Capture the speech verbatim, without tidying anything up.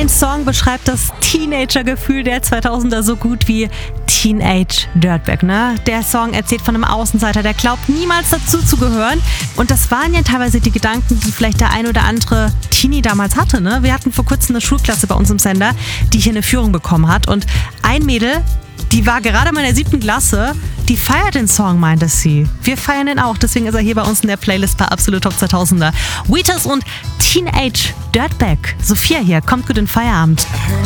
Ein Song beschreibt das Teenager-Gefühl der zweitausender so gut wie Teenage Dirtbag, ne? Der Song erzählt von einem Außenseiter, der glaubt, niemals dazu zu gehören. Und das waren ja teilweise die Gedanken, die vielleicht der ein oder andere Teenie damals hatte, ne? Wir hatten vor kurzem eine Schulklasse bei uns im Sender, die hier eine Führung bekommen hat. Und ein Mädel, die war gerade mal in der siebten Klasse, die feiert den Song, meinte sie. Wir feiern den auch, deswegen ist er hier bei uns in der Playlist bei Absolut Top zweitausender. Wheatus und Teenage Dirtbag. Sophia hier, kommt gut in Feierabend.